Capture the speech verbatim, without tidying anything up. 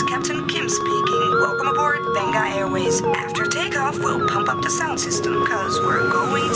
Captain Kim speaking. Welcome aboard Venga Airways. After takeoff, we'll pump up the sound system, cause we're going